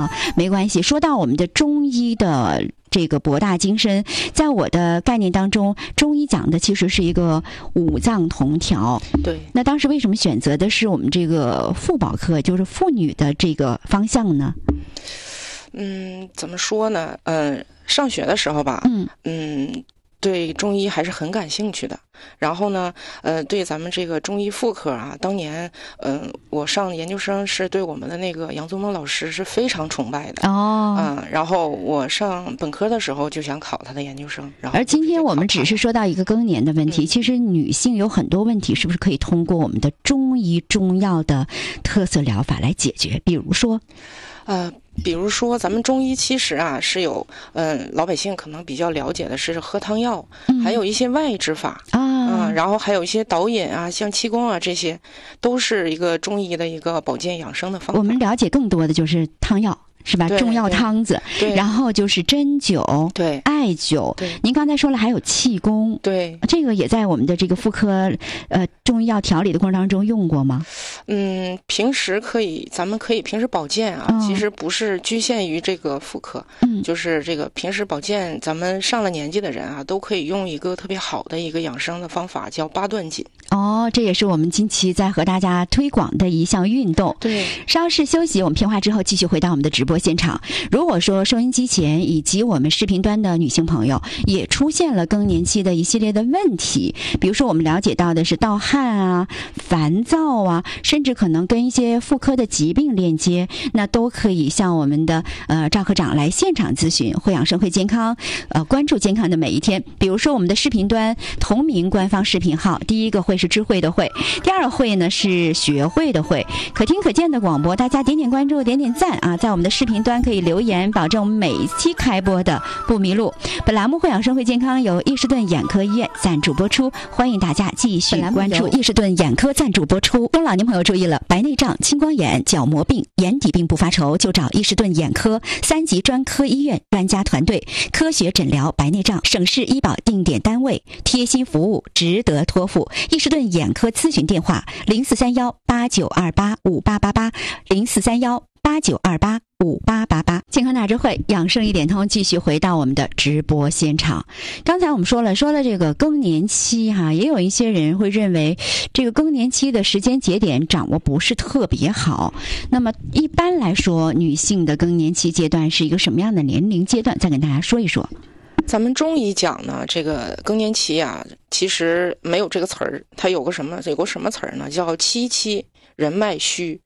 啊，没关系。说到我们的中医的这个博大精深，在我的概念当中，中医讲的其实是一个五脏同调。 对。 那当时为什么选择的是我们这个妇保科，就是妇女的这个方向呢？ 怎么说呢？上学的时候吧，对中医还是很感兴趣的。然后呢，对咱们这个中医妇科啊，当年，我上研究生是对我们的那个杨宗孟老师是非常崇拜的。然后我上本科的时候就想考他的研究生。然后而今天我们只是说到一个更年的问题，其实女性有很多问题，是不是可以通过我们的中医中药的特色疗法来解决？ 比如说咱们中医其实啊是有，老百姓可能比较了解的是喝汤药，还有一些外治法然后还有一些导引啊，像气功啊，这些都是一个中医的一个保健养生的方法。 我们了解更多的就是汤药。是吧？中药汤子，然后就是针灸， 对， 艾灸。您刚才说了还有气功， 对， 这个也在我们的这个妇科中医药调理的过程当中用过吗？ 平时咱们可以平时保健啊，其实不是局限于这个妇科，就是这个平时保健，咱们上了年纪的人啊，都可以用一个特别好的一个养生的方法，叫八段锦。 这也是我们近期在和大家推广的一项运动。 对， 稍事休息，我们片花之后继续回到我们的直播现场。如果说收音机前以及我们视频端的女性朋友也出现了更年期的一系列的问题，比如说我们了解到的是盗汗啊、烦躁啊，甚至可能跟一些妇科的疾病链接，那都可以向我们的赵科长来现场咨询。会养生会健康，关注健康的每一天。比如说我们的视频端同名官方视频号，第一个会是智慧的慧，第二个会呢是学会的会，可听可见的广播，大家点点关注，点点赞啊，在我们的视频端可以留言，保证我们每一期开播的不迷路。本栏目会养生会健康由伊士顿眼科医院赞助播出，欢迎大家继续关注。伊士顿眼科赞助播出。中老年朋友注意了，白内障、青光眼、角膜病、眼底病不发愁，就找伊士顿眼科3级专科医院专家团队，科学诊疗白内障，省市医保定点单位，贴心服务，值得托付。伊士顿眼科咨询电话043189285888，043189285888。健康大智慧，养生一点通，继续回到我们的直播现场。刚才我们说了这个更年期也有一些人会认为这个更年期的时间节点掌握不是特别好。那么一般来说，女性的更年期阶段是一个什么样的年龄阶段？再跟大家说一说。 咱们中医讲呢，这个更年期啊，其实没有这个词儿，它有个什么词儿呢？叫七七人脉虚。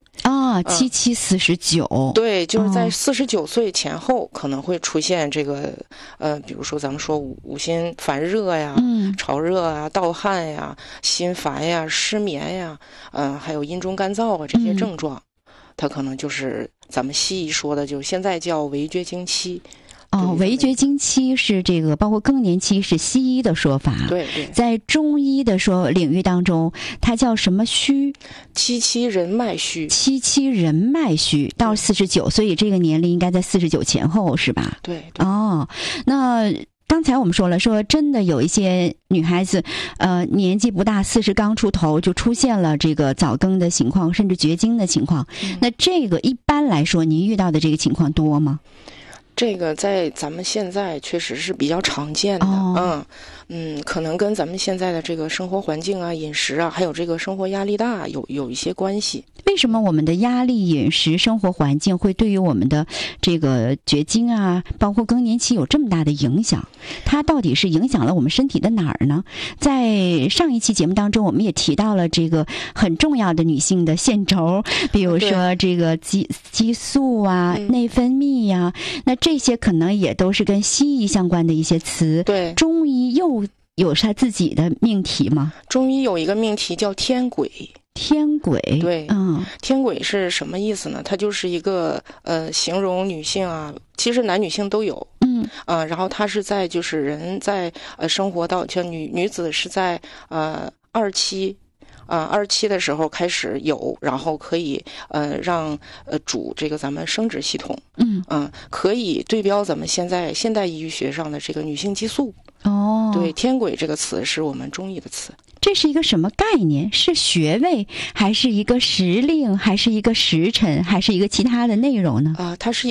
7749， 对，就是在49岁前后可能会出现这个比如说咱们说五心烦热呀、潮热啊、盗汗呀、心烦呀、失眠呀，还有阴中干燥啊这些症状，它可能就是咱们西医说的，就现在叫围绝经期。 围绝经期是这个，包括更年期是西医的说法。 对， 在中医的领域当中，它叫什么虚？ 七七人脉虚。七七人脉虚到49，所以这个年龄应该在49前后，是吧？ 对。 那刚才我们说真的有一些女孩子，年纪不大，40刚出头就出现了这个早更的情况，甚至绝经的情况。那这个一般来说，您遇到的这个情况多吗？ 这个在咱们现在确实是比较常见的，可能跟咱们现在的这个生活环境啊、饮食啊，还有这个生活压力大有一些关系。 为什么我们的压力、饮食、生活环境会对于我们的这个绝经啊，包括更年期有这么大的影响？它到底是影响了我们身体的哪儿呢？在上一期节目当中，我们也提到了这个很重要的女性的线轴，比如说这个激素啊、内分泌呀，那这些可能也都是跟西医相关的一些词。 对， 中医又有他自己的命题吗？ 中医有一个命题叫天癸。 天癸， 对，天癸是什么意思呢？它就是一个形容女性啊，其实男女性都有，然后它是在就是人在生活到像女子是在二期的时候开始有，然后可以让主这个咱们生殖系统，可以对标咱们现代医学上的这个女性激素。对，天癸这个词是我们中医的词。 这是一个什么概念？是穴位，还是一个时令，还是一个时辰，还是一个其他的内容呢？ 它是